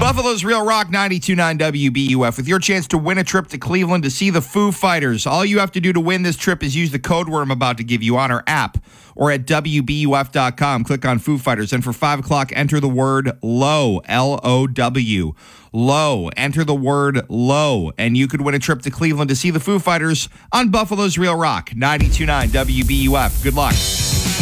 Buffalo's Real Rock 92.9 WBUF with your chance to win a trip to Cleveland to see the Foo Fighters. All you have to do to win this trip is use the code word I'm about to give you on our app or at WBUF.com. Click on Foo Fighters. And for 5 o'clock, enter the word LOW, L-O-W. Low. Enter the word LOW, and you could win a trip to Cleveland to see the Foo Fighters on Buffalo's Real Rock 92.9 WBUF. Good luck.